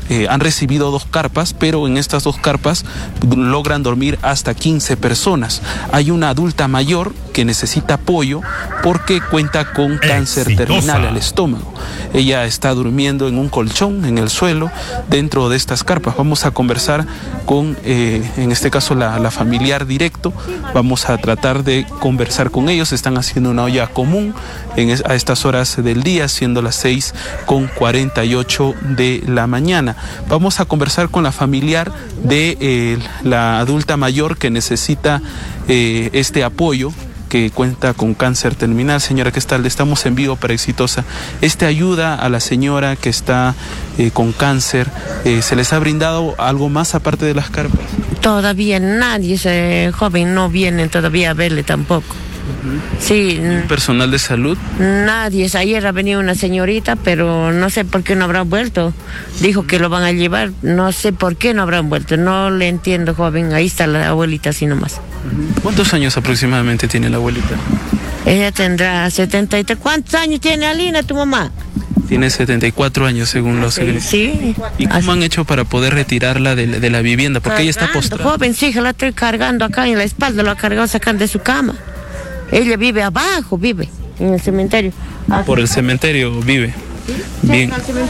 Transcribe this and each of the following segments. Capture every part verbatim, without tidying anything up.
eh, han recibido dos carpas, pero en estas dos carpas logran dormir hasta quince personas. Hay una adulta mayor que necesita apoyo porque cuenta con cáncer Exitosa. terminal al estómago. Ella está durmiendo en un colchón en el suelo dentro de estas carpas. Vamos a conversar con, eh, en este caso, la, la familiar directo. Vamos a tratar de conversar con ellos. Están haciendo una olla común en es, a estas horas del día, siendo las seis con cuarenta y ocho de la mañana. Vamos a conversar con la familiar de eh, la adulta mayor que necesita eh, este apoyo, que cuenta con cáncer terminal. Señora, ¿qué tal? Estamos en vivo para Exitosa. ¿Este ayuda a la señora que está eh, con cáncer? Eh, ¿Se les ha brindado algo más aparte de las carpas? Todavía nadie, ese joven no viene todavía a verle tampoco. Uh-huh. Sí. ¿Personal de salud? Nadie. Ayer ha venido una señorita, pero no sé por qué no habrán vuelto. Dijo que lo van a llevar, no sé por qué no habrán vuelto. No le entiendo, joven. Ahí está la abuelita, así nomás. ¿Cuántos años aproximadamente tiene la abuelita? Ella tendrá setenta y tres. ¿Cuántos años tiene Alina, tu mamá? Tiene setenta y cuatro años, según los sí, sí. ¿Y cómo así han hecho para poder retirarla de, de la vivienda? Porque cargando, ella está postrada. Joven, sí, la estoy cargando acá en la espalda, lo ha cargado sacando de su cama. Ella vive abajo, vive en el cementerio. Así. Por el cementerio vive. Bien.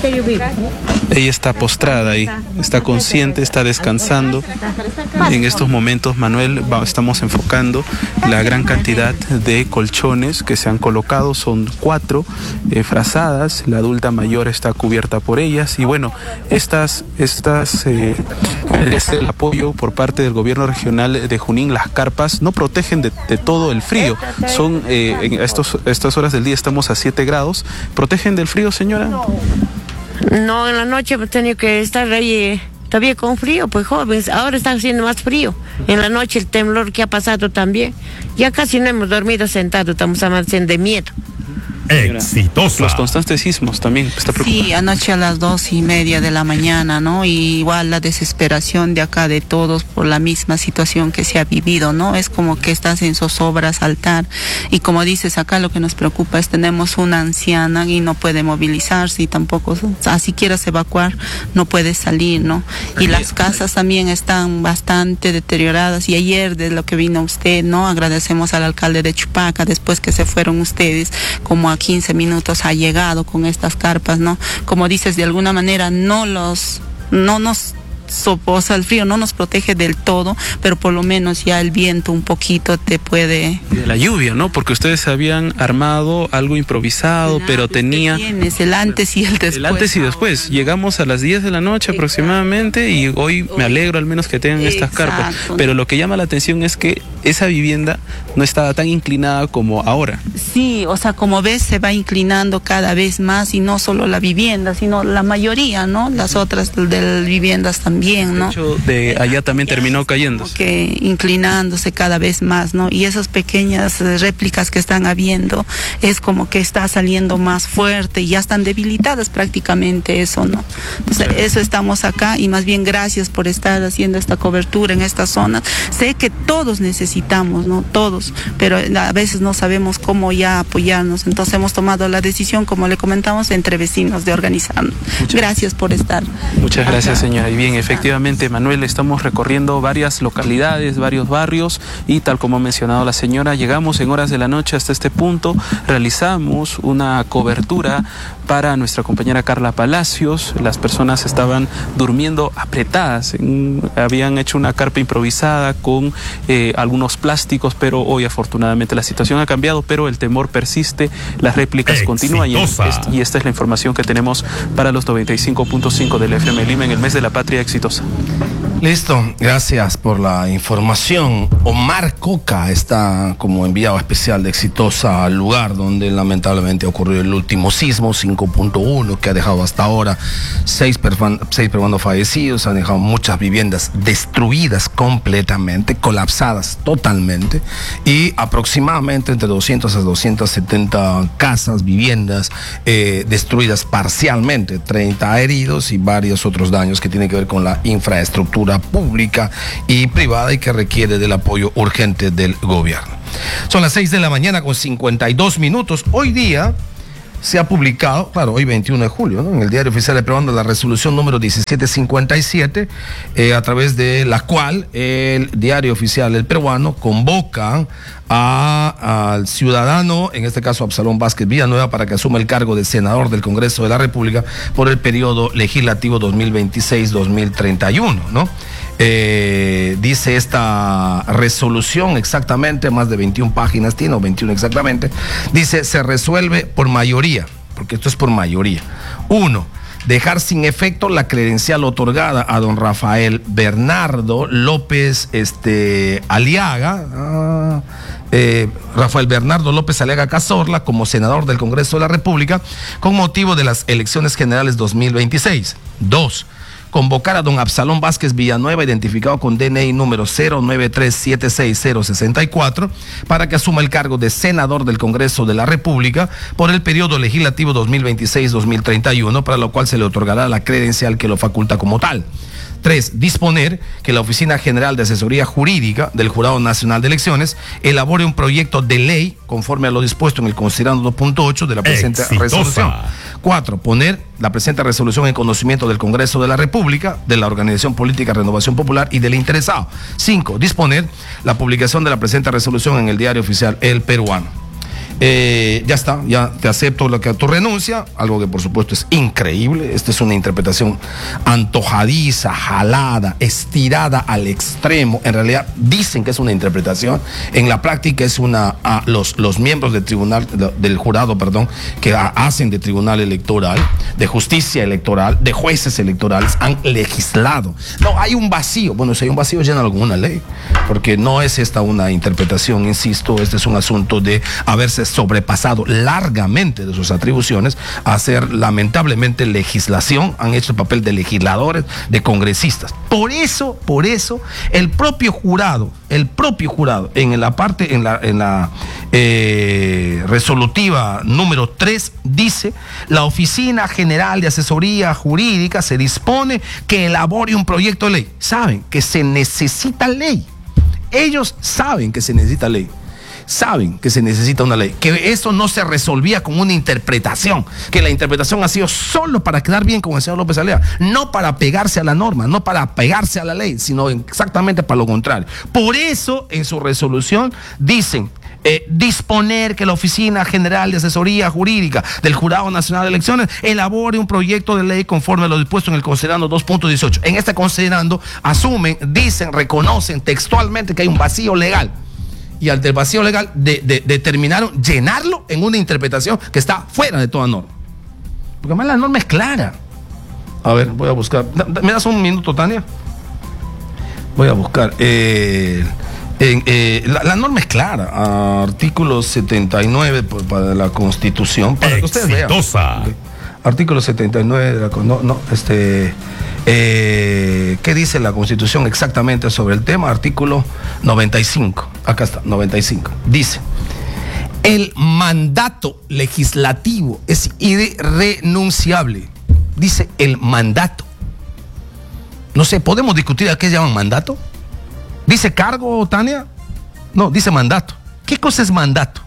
Ella está postrada ahí, está consciente, está descansando. En estos momentos, Manuel, estamos enfocando la gran cantidad de colchones que se han colocado. Son cuatro eh, frazadas. La adulta mayor está cubierta por ellas. Y bueno, estas, estas eh, es el apoyo por parte del gobierno regional de Junín. Las carpas no protegen de, de todo el frío. Son eh, en estos, estas horas del día estamos a siete grados. ¿Protegen del frío, señora? No, en la noche hemos tenido que estar ahí eh, todavía con frío, pues jóvenes. Ahora está haciendo más frío. En la noche el temblor que ha pasado también. Ya casi no hemos dormido sentados, estamos amaneciendo de miedo. Exitosa. Los constantes sismos también está preocupado. Sí, anoche a las dos y media de la mañana, ¿no? Y igual la desesperación de acá de todos por la misma situación que se ha vivido, ¿no? Es como que estás en zozobra, saltar. Y como dices, acá lo que nos preocupa es tenemos una anciana y no puede movilizarse y tampoco, así quieras evacuar, no puede salir, ¿no? Y las casas también están bastante deterioradas. Y ayer, de lo que vino usted, ¿no? Agradecemos al alcalde de Chupaca, después que se fueron ustedes, como a quince minutos ha llegado con estas carpas, ¿no? Como dices, de alguna manera no los, no nos soporta el frío, no nos protege del todo, pero por lo menos ya el viento un poquito te puede... Y de la lluvia, ¿no? Porque ustedes habían armado algo improvisado, pero tenía... Tienes el antes y el después. El antes y después. Ahora. Llegamos a las diez de la noche Exacto. aproximadamente y hoy me alegro al menos que tengan Exacto. estas carpas. Pero lo que llama la atención es que esa vivienda no estaba tan inclinada como ahora. Sí, o sea, como ves, se va inclinando cada vez más y no solo la vivienda, sino la mayoría, ¿no? Las otras de las viviendas también. Bien, ¿no? El techo de allá también terminó cayendo. Que inclinándose cada vez más, ¿no? Y esas pequeñas réplicas que están habiendo es como que está saliendo más fuerte y ya están debilitadas prácticamente eso, ¿no? Entonces, sí. Eso estamos acá y más bien gracias por estar haciendo esta cobertura en esta zona. Sé que todos necesitamos, ¿no? Todos, pero a veces no sabemos cómo ya apoyarnos. Entonces hemos tomado la decisión, como le comentamos, entre vecinos de organizarnos. Muchas gracias por estar. Muchas gracias, acá. Señora. Y bien, efectivamente, Manuel, estamos recorriendo varias localidades, varios barrios y tal como ha mencionado la señora, llegamos en horas de la noche hasta este punto, realizamos una cobertura para nuestra compañera Carla Palacios. Las personas estaban durmiendo apretadas, en, habían hecho una carpa improvisada con eh, algunos plásticos, pero hoy afortunadamente la situación ha cambiado, pero el temor persiste, las réplicas Exitosa. Continúan y, es, y esta es la información que tenemos para los noventa y cinco punto cinco del F M Lima en el mes de la patria. Exitosa. Listo, gracias por la información. Omar Coca está como enviado especial de Exitosa al lugar donde lamentablemente ocurrió el último sismo, cinco punto uno, que ha dejado hasta ahora seis, seis peruanos fallecidos, han dejado muchas viviendas destruidas completamente, colapsadas totalmente, y aproximadamente entre doscientas a doscientas setenta casas, viviendas eh, destruidas parcialmente, treinta heridos y varios otros daños que tienen que ver con la infraestructura pública y privada y que requiere del apoyo urgente del gobierno. Son las seis de la mañana con cincuenta y dos minutos. Hoy día se ha publicado, claro, hoy veintiuno de julio, ¿no?, en el Diario Oficial del Peruano, la resolución número diecisiete cincuenta y siete, eh, a través de la cual el Diario Oficial del Peruano convoca a, al ciudadano, en este caso Absalón Vázquez Villanueva, para que asuma el cargo de senador del Congreso de la República por el periodo legislativo dos mil veintiséis dos mil treinta y uno, ¿no? Eh, dice esta resolución exactamente, más de veintiuna páginas tiene, o veintiuno exactamente, dice: se resuelve por mayoría, porque esto es por mayoría. Uno, dejar sin efecto la credencial otorgada a don Rafael Bernardo López este, Aliaga, ah, eh, Rafael Bernardo López Aliaga Cazorla, como senador del Congreso de la República, con motivo de las elecciones generales dos mil veintiséis. Dos, convocar a don Absalón Vázquez Villanueva, identificado con D N I número cero nueve tres siete seis cero seis cuatro, para que asuma el cargo de senador del Congreso de la República por el periodo legislativo dos mil veintiséis dos mil treinta y uno, para lo cual se le otorgará la credencial que lo faculta como tal. Tres, disponer que la Oficina General de Asesoría Jurídica del Jurado Nacional de Elecciones elabore un proyecto de ley conforme a lo dispuesto en el considerando dos punto ocho de la presente Exitosa. resolución. Cuatro, poner la presente resolución en conocimiento del Congreso de la República, de la Organización Política Renovación Popular y del interesado. Cinco, disponer la publicación de la presente resolución en el Diario Oficial El Peruano. Eh, ya está, ya te acepto lo que tu renuncia, algo que por supuesto es increíble. Esta es una interpretación antojadiza, jalada, estirada al extremo. En realidad dicen que es una interpretación, en la práctica es una, a los, los miembros del tribunal, del jurado, perdón, que a, hacen de tribunal electoral, de justicia electoral, de jueces electorales, han legislado. No, hay un vacío. Bueno, si hay un vacío, llena alguna ley, porque no es esta una interpretación, insisto, este es un asunto de haberse sobrepasado largamente de sus atribuciones a hacer lamentablemente legislación, han hecho el papel de legisladores, de congresistas. Por eso, por eso, el propio jurado, el propio jurado, en la parte, en la, en la eh, resolutiva número tres, dice: la Oficina General de Asesoría Jurídica se dispone que elabore un proyecto de ley. Saben que se necesita ley. Ellos saben que se necesita ley. Saben que se necesita una ley, que eso no se resolvía con una interpretación, que la interpretación ha sido solo para quedar bien con el señor López Aliaga, no para pegarse a la norma, no para pegarse a la ley, sino exactamente para lo contrario. Por eso en su resolución dicen eh, disponer que la Oficina General de Asesoría Jurídica del Jurado Nacional de Elecciones elabore un proyecto de ley conforme a lo dispuesto en el considerando dos punto dieciocho. En este considerando asumen, dicen, reconocen textualmente que hay un vacío legal. Y ante el vacío legal de, de, determinaron llenarlo en una interpretación que está fuera de toda norma. Porque además la norma es clara. A ver, voy a buscar. ¿Me das un minuto, Tania? Voy a buscar. Eh, en, eh, la, la norma es clara. Artículo setenta y nueve para la Constitución. Para que ustedes vean. Exitosa. Artículo setenta y nueve de la no, no, este, eh, ¿qué dice la Constitución exactamente sobre el tema? Artículo noventa y cinco. Acá está, noventa y cinco. Dice: el mandato legislativo es irrenunciable. Dice el mandato. No sé, ¿podemos discutir a qué llaman mandato? ¿Dice cargo, Tania? No, dice mandato. ¿Qué cosa es mandato?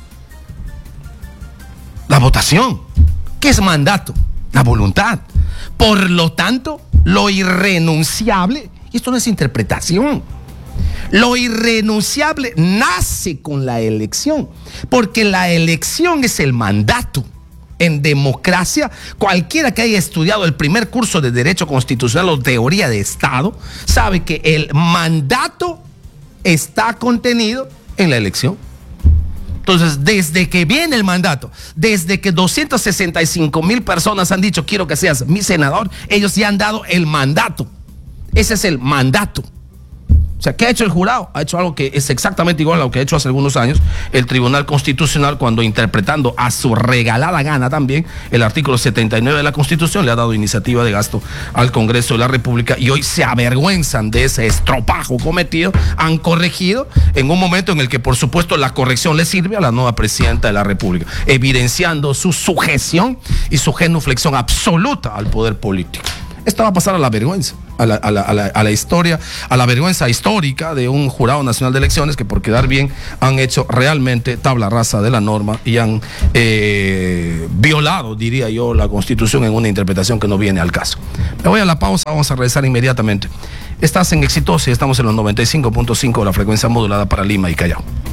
La votación. ¿Qué es mandato? La voluntad. Por lo tanto, lo irrenunciable, y esto no es interpretación, lo irrenunciable nace con la elección, porque la elección es el mandato. En democracia, cualquiera que haya estudiado el primer curso de Derecho Constitucional o Teoría de Estado, sabe que el mandato está contenido en la elección. Entonces, desde que viene el mandato, desde que doscientas sesenta y cinco mil personas han dicho quiero que seas mi senador, ellos ya han dado el mandato. Ese es el mandato. O sea, ¿qué ha hecho el jurado? Ha hecho algo que es exactamente igual a lo que ha hecho hace algunos años el Tribunal Constitucional, cuando, interpretando a su regalada gana también el artículo setenta y nueve de la Constitución, le ha dado iniciativa de gasto al Congreso de la República, y hoy se avergüenzan de ese estropajo cometido. Han corregido en un momento en el que, por supuesto, la corrección le sirve a la nueva presidenta de la República, evidenciando su sujeción y su genuflexión absoluta al poder político. Esto va a pasar a la vergüenza. a la, a, la, a, la, a la historia, a la vergüenza histórica de un jurado nacional de elecciones que por quedar bien han hecho realmente tabla rasa de la norma y han eh, violado, diría yo, la Constitución en una interpretación que no viene al caso. Me voy a la pausa, vamos a regresar inmediatamente. Estás en Exitosa y estamos en los noventa y cinco punto cinco de la frecuencia modulada para Lima y Callao.